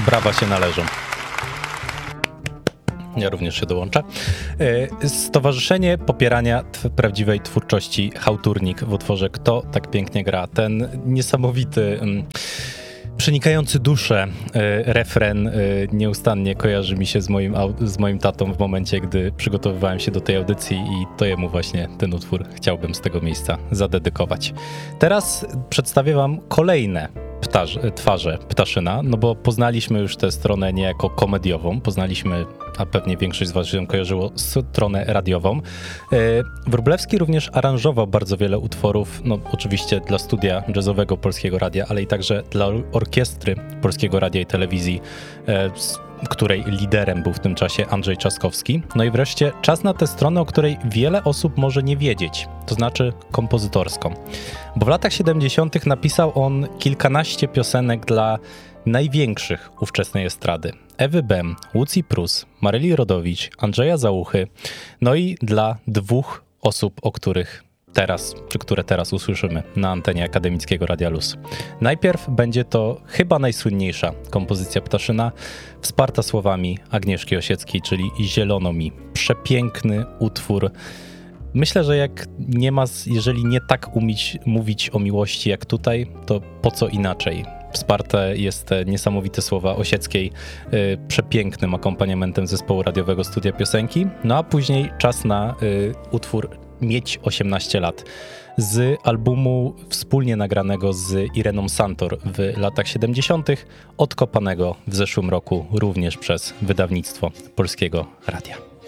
Brawa się należą. Ja również się dołączę. Stowarzyszenie Popierania Prawdziwej Twórczości Chałturnik w utworze Kto tak pięknie gra. Ten niesamowity, przenikający duszę refren nieustannie kojarzy mi się z moim tatą w momencie, gdy przygotowywałem się do tej audycji i to jemu właśnie ten utwór chciałbym z tego miejsca zadedykować. Teraz przedstawię wam kolejne twarze Ptaszyna, no bo poznaliśmy już tę stronę niejako komediową, poznaliśmy, a pewnie większość z was się kojarzyło, stronę radiową. Wróblewski również aranżował bardzo wiele utworów, no oczywiście dla studia jazzowego Polskiego Radia, ale i także dla orkiestry Polskiego Radia i Telewizji, której liderem był w tym czasie Andrzej Trzaskowski. No i wreszcie czas na tę stronę, o której wiele osób może nie wiedzieć, to znaczy kompozytorską. Bo w latach 70. napisał on kilkanaście piosenek dla największych ówczesnej estrady. Ewy Bem, Łucji Prus, Maryli Rodowicz, Andrzeja Załuchy, no i dla dwóch osób, które teraz usłyszymy na antenie Akademickiego Radia Luz. Najpierw będzie to chyba najsłynniejsza kompozycja Ptaszyna, wsparta słowami Agnieszki Osieckiej, czyli Zielono mi. Przepiękny utwór. Myślę, że jeżeli nie tak mówić o miłości jak tutaj, to po co inaczej? Wsparte jest niesamowite słowa Osieckiej, przepięknym akompaniamentem zespołu radiowego Studia Piosenki. No a później czas na utwór Mieć 18 lat z albumu wspólnie nagranego z Ireną Santor w latach 70., odkopanego w zeszłym roku również przez wydawnictwo Polskiego Radia.